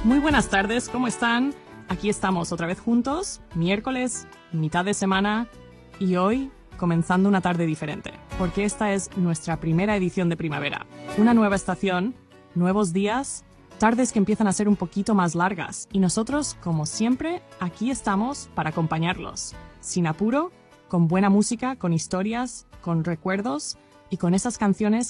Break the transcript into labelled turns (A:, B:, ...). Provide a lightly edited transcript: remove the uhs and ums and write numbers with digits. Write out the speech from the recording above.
A: Muy buenas tardes, ¿cómo están? Aquí estamos otra vez juntos, miércoles, mitad de semana, y hoy comenzando una tarde diferente, porque esta es nuestra primera edición de primavera. Una nueva estación, nuevos días, tardes que empiezan a ser un poquito más largas, y nosotros, como siempre, aquí estamos para acompañarlos, sin apuro, con buena música, con historias, con recuerdos y con esas canciones